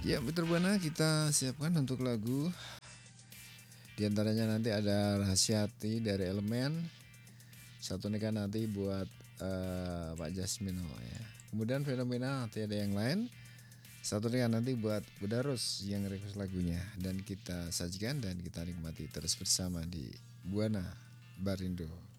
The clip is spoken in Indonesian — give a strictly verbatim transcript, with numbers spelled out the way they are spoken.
Ya, Mitra Buana, kita siapkan untuk lagu. Di antaranya nanti ada Rahasia Hati dari Elemen. Satu nikah nanti buat uh, Pak Jasmino ya. Kemudian Fenomena nanti ada yang lain. Satu nikah nanti buat Budarus yang request lagunya. Dan kita sajikan dan kita nikmati terus bersama di Buana Barindo.